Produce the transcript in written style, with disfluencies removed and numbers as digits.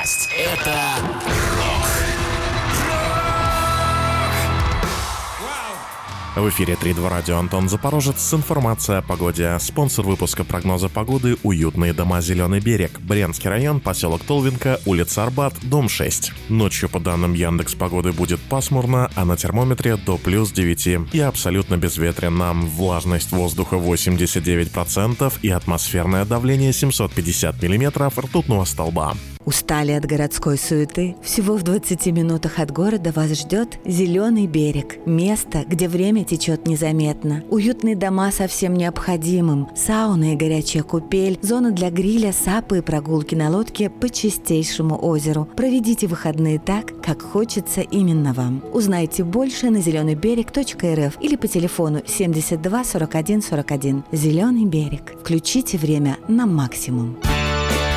Страсть — это В эфире 3-2 радио Антон Запорожец с информацией о погоде. Спонсор выпуска прогноза погоды — уютные дома «Зеленый берег». Брянский район, поселок Толвинка, улица Арбат, дом 6. Ночью, по данным Яндекс.Погоды, будет пасмурно, а на термометре до плюс 9. И абсолютно безветренно. Влажность воздуха 89% и атмосферное давление 750 миллиметров ртутного столба. Устали от городской суеты? Всего в 20 минутах от города вас ждет «Зеленый берег». Место, где время течет незаметно. Уютные дома со всем необходимым. Сауна и горячая купель. Зона для гриля, сапы и прогулки на лодке по чистейшему озеру. Проведите выходные так, как хочется именно вам. Узнайте больше на zelenybерег.рф или по телефону 72 41 41. «Зеленый берег». Включите время на максимум.